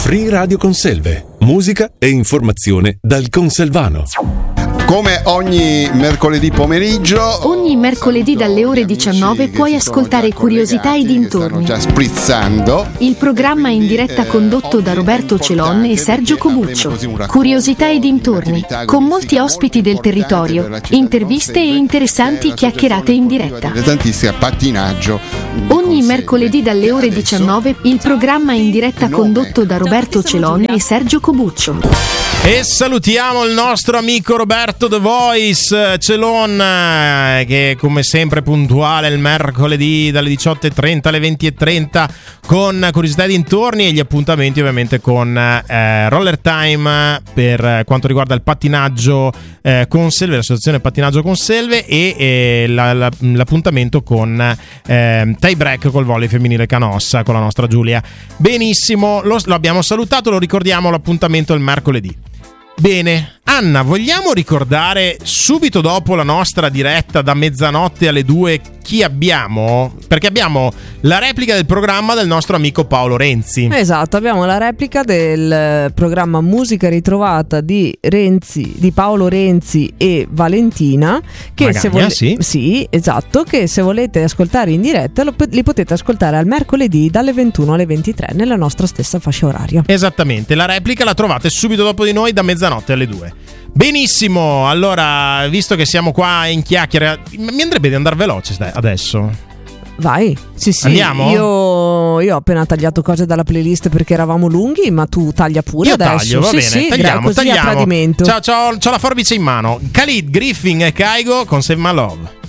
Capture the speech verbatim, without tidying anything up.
Free Radio Conselve, musica e informazione dal Conselvano. Come ogni mercoledì pomeriggio, ogni mercoledì dalle ore diciannove puoi ascoltare Curiosità e dintorni. Stanno già sprizzando. Il programma in diretta condotto da Roberto Celon e Sergio Cobuccio. Curiosità e dintorni, con molti ospiti del territorio, interviste e interessanti chiacchierate in diretta. Tantissimo pattinaggio. Ogni mercoledì dalle ore diciannove il programma in diretta condotto da Roberto Celon e Sergio Cobuccio. E salutiamo il nostro amico Roberto The Voice Celon, che come sempre puntuale il mercoledì dalle diciotto e trenta alle venti e trenta con Curiosità e dintorni, e gli appuntamenti ovviamente con eh, Roller Time per quanto riguarda il pattinaggio eh, Conselve, l'associazione Pattinaggio Conselve, e eh, la, la, l'appuntamento con eh, Tie Break col volley femminile Canossa con la nostra Giulia. Benissimo, lo, lo abbiamo salutato, lo ricordiamo l'appuntamento il mercoledì. Bene, Anna, vogliamo ricordare subito dopo la nostra diretta da mezzanotte alle due chi abbiamo? Perché abbiamo la replica del programma del nostro amico Paolo Renzi. Esatto, abbiamo la replica del programma Musica Ritrovata di Renzi, di Paolo Renzi e Valentina, che Magagna, se vole- sì. sì, esatto, che se volete ascoltare in diretta lo, li potete ascoltare al mercoledì dalle ventuno alle ventitré nella nostra stessa fascia oraria. Esattamente, la replica la trovate subito dopo di noi da mezzanotte alle due. Benissimo, allora, visto che siamo qua in chiacchiere, mi andrebbe di andare veloce adesso. Vai, sì sì. Andiamo? Io, io ho appena tagliato cose dalla playlist perché eravamo lunghi, ma tu taglia pure Io adesso. taglio, va sì, bene, sì, tagliamo, così tagliamo. a tradimento. Ciao, ciao, c'ho la forbice in mano. Khalid, Griffin e Kaigo con Save My Love.